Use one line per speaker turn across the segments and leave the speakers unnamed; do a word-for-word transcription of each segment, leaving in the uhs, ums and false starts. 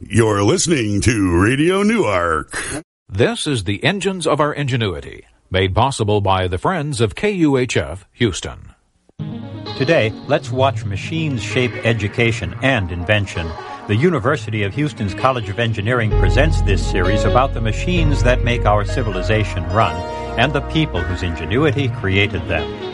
You're listening to Radio Newark.
This is the Engines of Our Ingenuity, made possible by the Friends of K U H F Houston.
Today, let's watch machines shape education and invention. The University of Houston's College of Engineering presents this series about the machines that make our civilization run and the people whose ingenuity created them.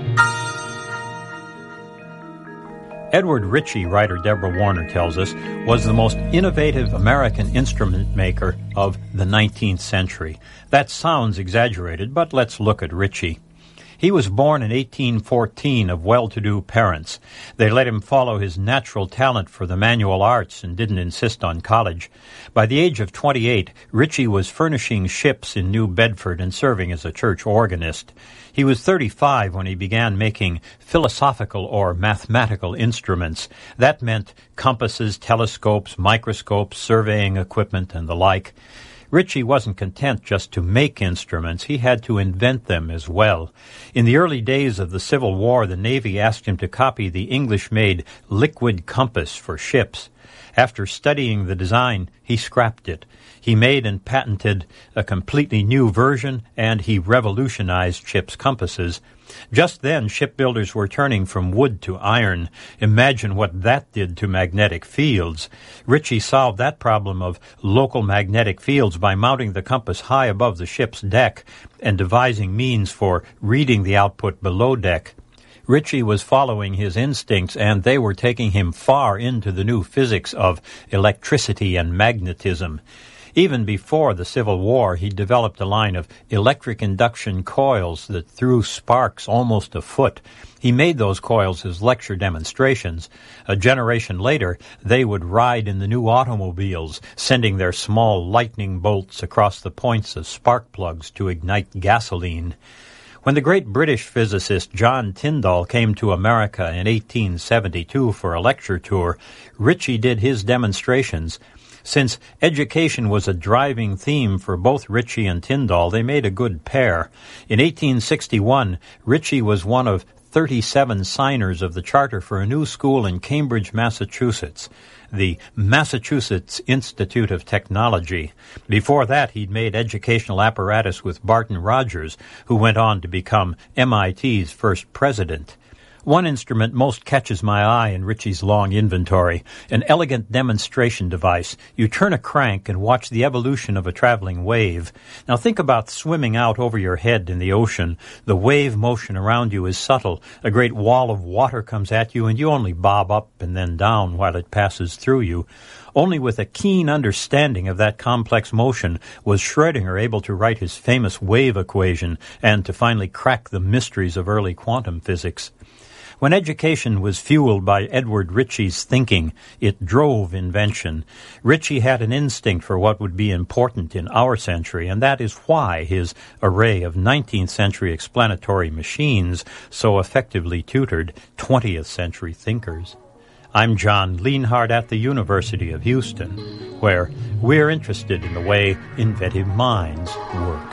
Edward Ritchie, writer Deborah Warner tells us, was the most innovative American instrument maker of the nineteenth century. That sounds exaggerated, but let's look at Ritchie. He was born in eighteen fourteen of well-to-do parents. They let him follow his natural talent for the manual arts and didn't insist on college. By the age of twenty-eight, Ritchie was furnishing ships in New Bedford and serving as a church organist. He was thirty-five when he began making philosophical or mathematical instruments. That meant compasses, telescopes, microscopes, surveying equipment, and the like. Ritchie wasn't content just to make instruments. He had to invent them as well. In the early days of the Civil War, the Navy asked him to copy the English-made liquid compass for ships. After studying the design, he scrapped it. He made and patented a completely new version, and he revolutionized ships' compasses. Just then, shipbuilders were turning from wood to iron. Imagine what that did to magnetic fields. Ritchie solved that problem of local magnetic fields by mounting the compass high above the ship's deck and devising means for reading the output below deck. Ritchie was following his instincts, and they were taking him far into the new physics of electricity and magnetism. Even before the Civil War, he developed a line of electric induction coils that threw sparks almost a foot. He made those coils as lecture demonstrations. A generation later, they would ride in the new automobiles, sending their small lightning bolts across the points of spark plugs to ignite gasoline. When the great British physicist John Tyndall came to America in eighteen seventy-two for a lecture tour, Ritchie did his demonstrations. Since education was a driving theme for both Ritchie and Tyndall, they made a good pair. In eighteen sixty-one, Ritchie was one of thirty-seven signers of the charter for a new school in Cambridge, Massachusetts, the Massachusetts Institute of Technology. Before that, he'd made educational apparatus with Barton Rogers, who went on to become M I T's first president. One instrument most catches my eye in Ritchie's long inventory, an elegant demonstration device. You turn a crank and watch the evolution of a traveling wave. Now think about swimming out over your head in the ocean. The wave motion around you is subtle. A great wall of water comes at you, and you only bob up and then down while it passes through you. Only with a keen understanding of that complex motion was Schrödinger able to write his famous wave equation and to finally crack the mysteries of early quantum physics. When education was fueled by Edward Ritchie's thinking, it drove invention. Ritchie had an instinct for what would be important in our century, and that is why his array of nineteenth century explanatory machines so effectively tutored twentieth century thinkers. I'm John Lienhardt at the University of Houston, where we're interested in the way inventive minds work.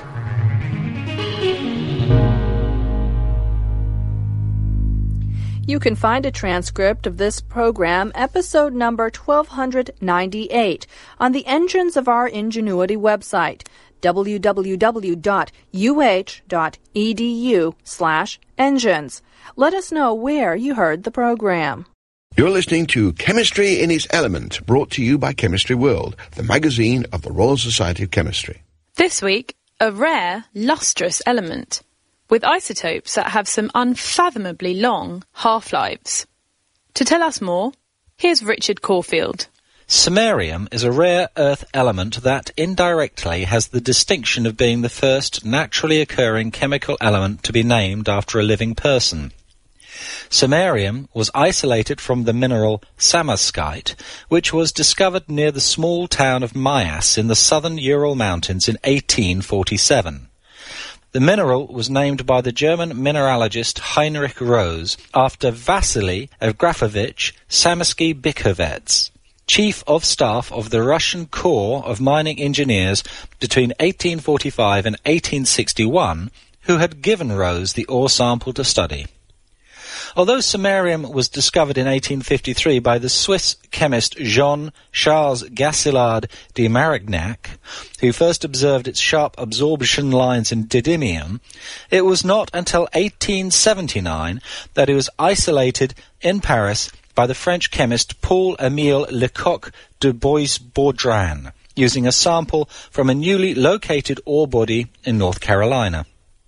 You can find a transcript of this program, episode number twelve ninety-eight, on the Engines of Our Ingenuity website, w w w dot u h dot e d u slash engines. Let us know where you heard the program.
You're listening to Chemistry in its Element, brought to you by Chemistry World, the magazine of the Royal Society of Chemistry.
This week, a rare, lustrous element, with isotopes that have some unfathomably long half-lives. To tell us more, here's Richard Caulfield.
Samarium is a rare earth element that indirectly has the distinction of being the first naturally occurring chemical element to be named after a living person. Samarium was isolated from the mineral samarskite, which was discovered near the small town of Mayas in the southern Ural Mountains in eighteen forty-seven. The mineral was named by the German mineralogist Heinrich Rose after Vasily Evgrafovich Samarsky-Bichovets, Chief of Staff of the Russian Corps of Mining Engineers between eighteen forty-five and eighteen sixty-one, who had given Rose the ore sample to study. Although samarium was discovered in eighteen fifty-three by the Swiss chemist Jean-Charles Gasillard de Marignac, who first observed its sharp absorption lines in didymium, it was not until eighteen seventy-nine that it was isolated in Paris by the French chemist Paul-Émile Lecoq de Bois-Baudran, using a sample from a newly located ore body in North Carolina.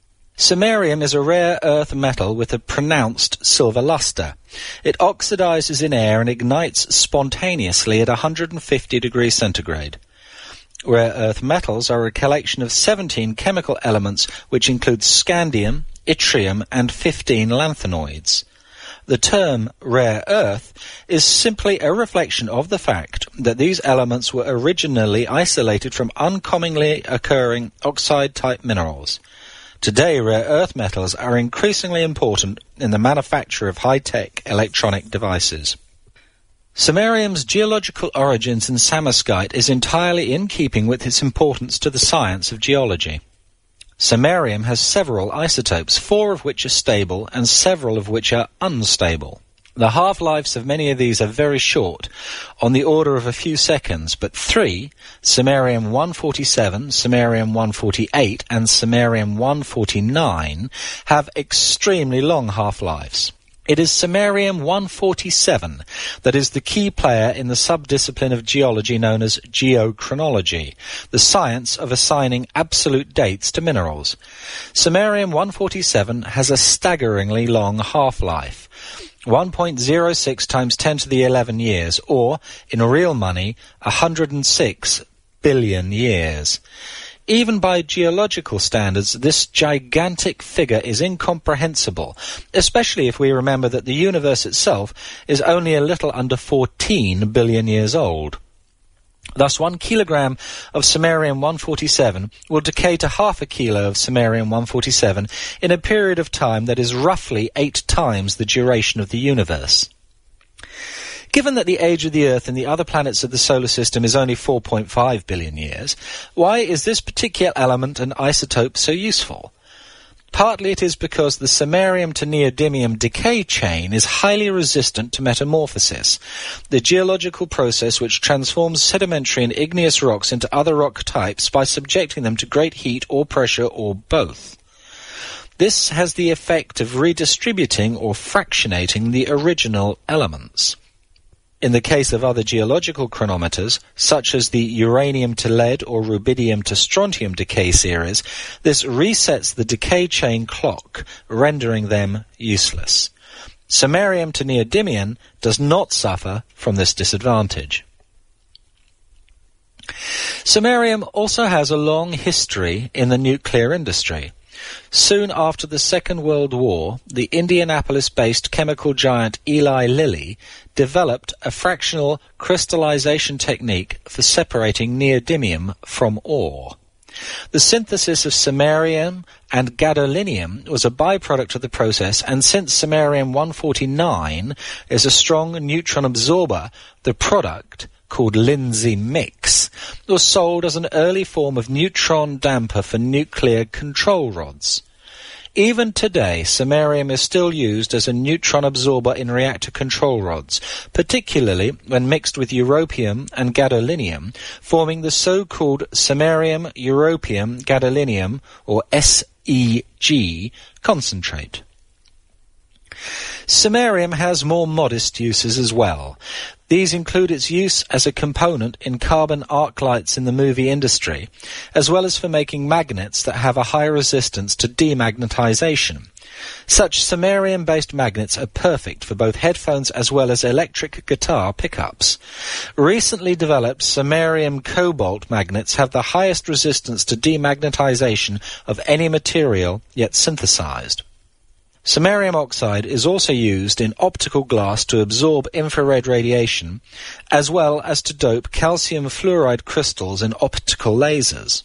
Samarium is a rare earth metal with a pronounced silver luster. It oxidizes in air and ignites spontaneously at one hundred fifty degrees centigrade. Rare earth metals are a collection of seventeen chemical elements which include scandium, yttrium, and fifteen lanthanoids. The term rare earth is simply a reflection of the fact that these elements were originally isolated from uncommonly occurring oxide-type minerals. Today, rare earth metals are increasingly important in the manufacture of high-tech electronic devices. Samarium's geological origins in Samarskite is entirely in keeping with its importance to the science of geology. Samarium has several isotopes, four of which are stable and several of which are unstable. The half-lives of many of these are very short, on the order of a few seconds, but three, samarium one forty-seven, samarium one forty-eight, and samarium one forty-nine, have extremely long half-lives. It is samarium one forty-seven that is the key player in the subdiscipline of geology known as geochronology, the science of assigning absolute dates to minerals. Samarium one forty-seven has a staggeringly long half-life, one point zero six times ten to the eleven years, or, in real money, one hundred six billion years. Even by geological standards, this gigantic figure is incomprehensible, especially if we remember that the universe itself is only a little under fourteen billion years old. Thus, one kilogram of samarium one forty-seven will decay to half a kilo of samarium one forty-seven in a period of time that is roughly eight times the duration of the universe. Given that the age of the Earth and the other planets of the solar system is only four point five billion years, why is this particular element and isotope so useful? Partly it is because the samarium to neodymium decay chain is highly resistant to metamorphosis, the geological process which transforms sedimentary and igneous rocks into other rock types by subjecting them to great heat or pressure or both. This has the effect of redistributing or fractionating the original elements. In the case of other geological chronometers, such as the uranium to lead or rubidium to strontium decay series, this resets the decay chain clock, rendering them useless. Samarium to neodymium does not suffer from this disadvantage. Samarium also has a long history in the nuclear industry. Soon after the Second World War, the Indianapolis-based chemical giant Eli Lilly developed a fractional crystallization technique for separating neodymium from ore. The synthesis of samarium and gadolinium was a byproduct of the process, and since samarium one forty-nine is a strong neutron absorber, the product, called Lindsay Mix, was sold as an early form of neutron damper for nuclear control rods. Even today, samarium is still used as a neutron absorber in reactor control rods, particularly when mixed with europium and gadolinium, forming the so-called samarium-europium-gadolinium, or S E G, concentrate. Samarium has more modest uses as well. These include its use as a component in carbon arc lights in the movie industry, as well as for making magnets that have a high resistance to demagnetization. Such samarium-based magnets are perfect for both headphones as well as electric guitar pickups. Recently developed samarium cobalt magnets have the highest resistance to demagnetization of any material yet synthesized. Samarium oxide is also used in optical glass to absorb infrared radiation, as well as to dope calcium fluoride crystals in optical lasers.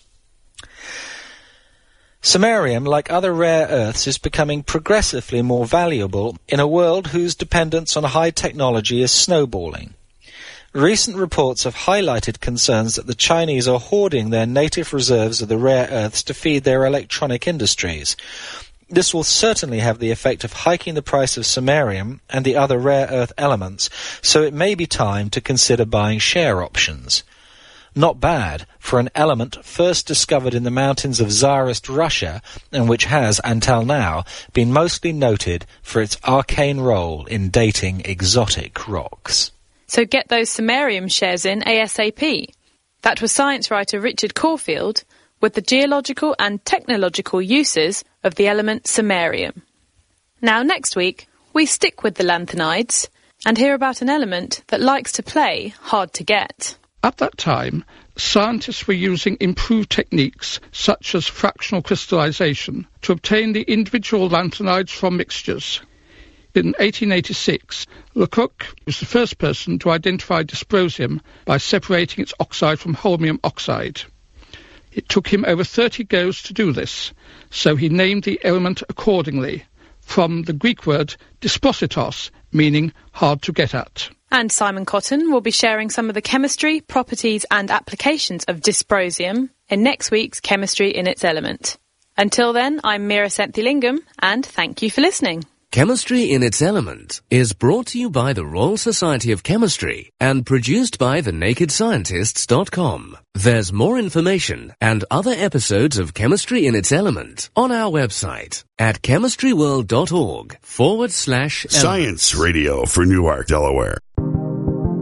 Samarium, like other rare earths, is becoming progressively more valuable in a world whose dependence on high technology is snowballing. Recent reports have highlighted concerns that the Chinese are hoarding their native reserves of the rare earths to feed their electronic industries. This will certainly have the effect of hiking the price of samarium and the other rare earth elements, so it may be time to consider buying share options. Not bad for an element first discovered in the mountains of Tsarist Russia, and which has, until now, been mostly noted for its arcane role in dating exotic rocks.
So get those samarium shares in ASAP. That was science writer Richard Caulfield with the geological and technological uses of the element samarium. Now, next week, we stick with the lanthanides and hear about an element that likes to play hard to get.
At that time, scientists were using improved techniques such as fractional crystallization to obtain the individual lanthanides from mixtures. In eighteen eighty-six, Lecoq was the first person to identify dysprosium by separating its oxide from holmium oxide. It took him over thirty goes to do this, so he named the element accordingly, from the Greek word dyspositos, meaning hard to get at.
And Simon Cotton will be sharing some of the chemistry, properties and applications of dysprosium in next week's Chemistry in its Element. Until then, I'm Mira Senthilingam, and thank you for listening.
Chemistry in its Element is brought to you by the Royal Society of Chemistry and produced by the naked scientists dot com. There's more information and other episodes of Chemistry in its Element on our website at chemistryworld.org forward slash
Science Radio for Newark, Delaware.